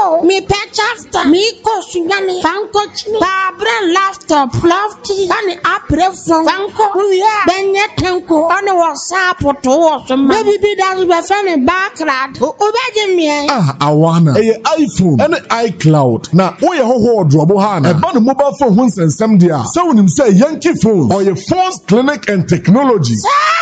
Yo, me pechafter, me kosunyami, fanko chini, babre laptop, lofty, and apre from fanko, yeah, benye tanko, on the WhatsApp or to maybe be that we find backrad, obey me. Awana, iPhone, and iCloud. Now, we are ho drobohana, about the mobile phone ones and some dia. So when say Yankee phone or your phone's clinic and technology.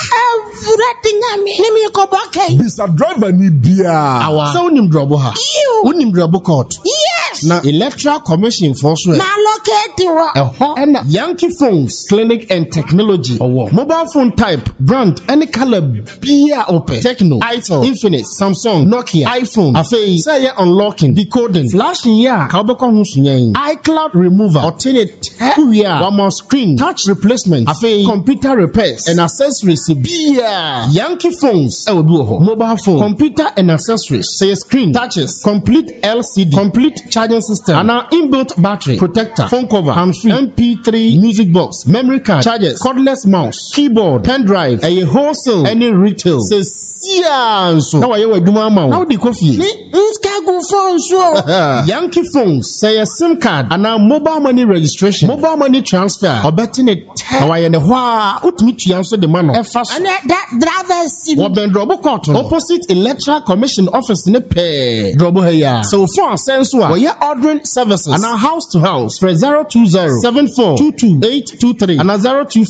Bisa driver ni bia. Awa. So unim droboha. Unim drobo court. Yes. Na Electoral Commission enforcement. Na locate and Yankee Phones Clinic and Technology. Mobile phone type, brand, any color, bia open. Techno, iPhone, Infinix, Samsung, Nokia, iPhone. Afei, say unlocking, decoding, flashing ya. Kaboko husunyen. iCloud remover, alternate, one more screen, touch replacement. Afei, computer repairs and accessories. Bia. Yankee Phones, mobile phone, computer and accessories. Say screen, touches, complete LCD, complete charging system, and our inbuilt battery, protector, phone cover, hands-free, MP3, music box, memory card, chargers, cordless mouse, keyboard, pen drive, a wholesale, any retail. Says so now I do mama. How the coffee? Yankee Phones say a SIM card and now mobile money registration, mobile money transfer, or betting it. How I know what meet you answer the man. And that drivers what ben drobo court opposite Electoral Commission office in a pay drobo here. So for sense we are ordering services and our house to house for 020-7422-823 and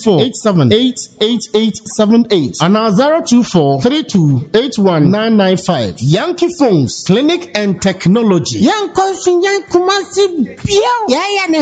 024-87-88878 and 024-32-81995. Yankee Phones Clinic and Technology. Young Kumasi, yeah.